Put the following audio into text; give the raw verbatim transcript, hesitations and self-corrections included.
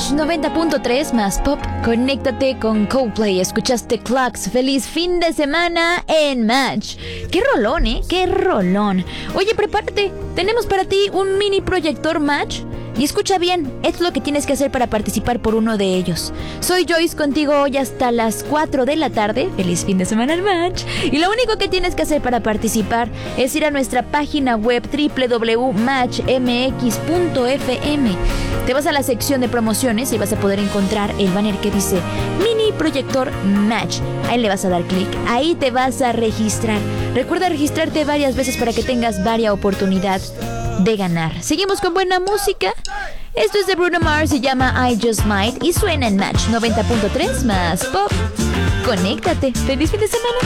Match noventa punto tres más pop. Conéctate con Coldplay. Escuchaste Clocks. Feliz fin de semana en Match. Qué rolón, ¿eh? Qué rolón. Oye, prepárate. Tenemos para ti un mini proyector Match. Y escucha bien, esto es lo que tienes que hacer para participar por uno de ellos. Soy Joyce contigo hoy hasta las cuatro de la tarde. Feliz fin de semana al Match. Y lo único que tienes que hacer para participar es ir a nuestra página web doble u doble u doble u punto match m x punto f m. Te vas a la sección de promociones y vas a poder encontrar el banner que dice Mini Proyector Match. Ahí le vas a dar clic, ahí te vas a registrar. Recuerda registrarte varias veces para que tengas varias oportunidades de ganar. Seguimos con buena música. Esto es de Bruno Mars, se llama I Just Might y suena en Match noventa punto tres más pop. Conéctate. Feliz fin de semana.